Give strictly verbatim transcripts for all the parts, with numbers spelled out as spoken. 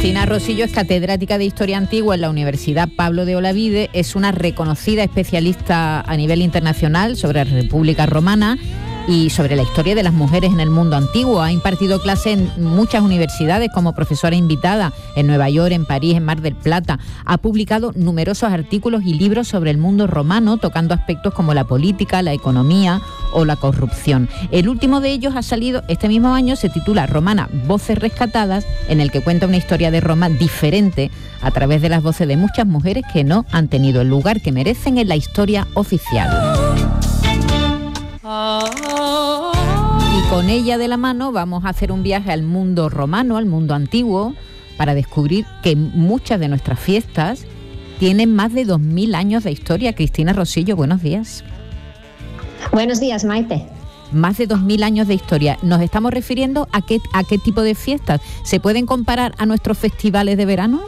Cristina Rosillo es catedrática de Historia Antigua en la Universidad Pablo de Olavide, es una reconocida especialista a nivel internacional sobre la República Romana y sobre la historia de las mujeres en el mundo antiguo. Ha impartido clases en muchas universidades como profesora invitada en Nueva York, en París, en Mar del Plata. Ha publicado numerosos artículos y libros sobre el mundo romano, tocando aspectos como la política, la economía o la corrupción. El último de ellos ha salido este mismo año, se titula Romana, Voces Rescatadas, en el que cuenta una historia de Roma diferente a través de las voces de muchas mujeres que no han tenido el lugar que merecen en la historia oficial. Y con ella de la mano vamos a hacer un viaje al mundo romano, al mundo antiguo, para descubrir que muchas de nuestras fiestas tienen más de dos mil años de historia. Cristina Rosillo, buenos días. Buenos días, Maite. Más de dos mil años de historia. ¿Nos estamos refiriendo a qué, a qué tipo de fiestas? ¿Se pueden comparar a nuestros festivales de verano?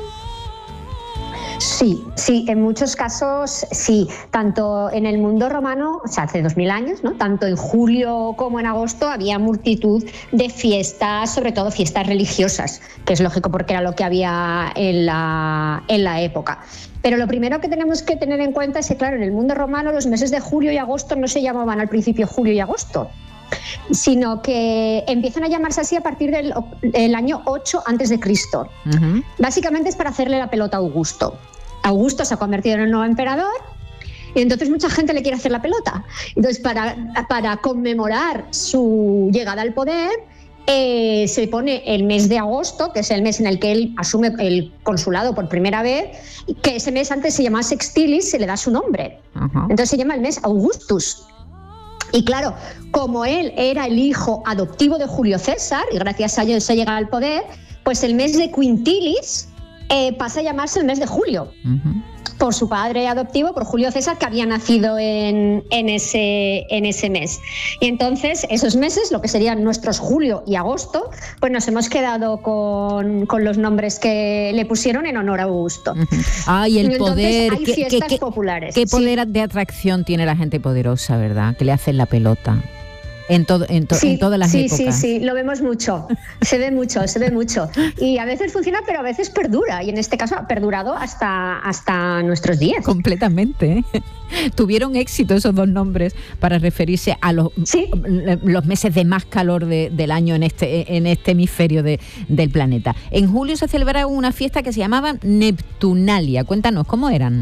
Sí, sí, en muchos casos sí, tanto en el mundo romano, o sea, hace dos mil años, ¿no? Tanto en julio como en agosto había multitud de fiestas, sobre todo fiestas religiosas, que es lógico porque era lo que había en la, en la época. Pero lo primero que tenemos que tener en cuenta es que, claro, en el mundo romano los meses de julio y agosto no se llamaban al principio julio y agosto, sino que empiezan a llamarse así a partir del el año ocho antes de Cristo. Uh-huh. Básicamente es para hacerle la pelota a Augusto. Augusto se ha convertido en el nuevo emperador y entonces mucha gente le quiere hacer la pelota. Entonces, para, para conmemorar su llegada al poder, eh, se pone el mes de agosto, que es el mes en el que él asume el consulado por primera vez, que ese mes antes se llamaba Sextilis, se le da su nombre. Uh-huh. Entonces se llama el mes Augustus. Y claro, como él era el hijo adoptivo de Julio César, y gracias a ello se llega al poder, pues el mes de Quintilis eh, pasa a llamarse el mes de julio, uh-huh. por su padre adoptivo, por Julio César, que había nacido en, en, ese, en ese mes. Y entonces, esos meses, lo que serían nuestros julio y agosto, pues nos hemos quedado con, con los nombres que le pusieron en honor a Augusto. Uh-huh. Ah, y el entonces, poder, hay ¿qué, fiestas qué, populares. Qué poder sí. de atracción tiene la gente poderosa, ¿verdad? Que le hacen la pelota. En, todo, en, to, sí, en todas las sí, épocas. Sí, sí, lo vemos mucho, se ve mucho, se ve mucho. Y a veces funciona, pero a veces perdura. Y en este caso ha perdurado hasta, hasta nuestros días. Completamente. ¿eh? Tuvieron éxito esos dos nombres para referirse a los, ¿Sí? los meses de más calor de, del año en este, en este hemisferio de, del planeta. En julio se celebraba una fiesta que se llamaba Neptunalia. Cuéntanos, ¿cómo eran?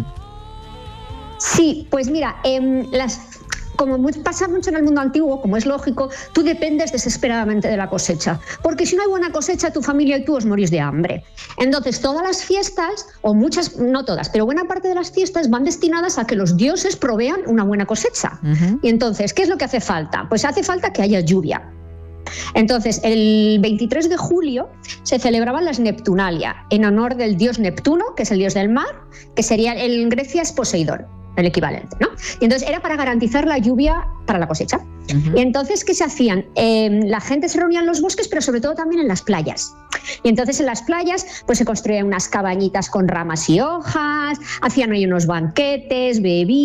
Sí, pues mira, eh, las... Como pasa mucho en el mundo antiguo, como es lógico, tú dependes desesperadamente de la cosecha. Porque si no hay buena cosecha, tu familia y tú os morís de hambre. Entonces, todas las fiestas, o muchas, no todas, pero buena parte de las fiestas van destinadas a que los dioses provean una buena cosecha. Uh-huh. Y entonces, ¿qué es lo que hace falta? Pues hace falta que haya lluvia. Entonces, el veintitrés de julio se celebraban las Neptunalia, en honor del dios Neptuno, que es el dios del mar, que sería, en Grecia es Poseidón, el equivalente, ¿no? Y entonces era para garantizar la lluvia para la cosecha. Uh-huh. Y entonces, ¿qué se hacían? Eh, la gente se reunía en los bosques, pero sobre todo también en las playas. Y entonces en las playas pues se construían unas cabañitas con ramas y hojas, hacían ahí unos banquetes, bebían.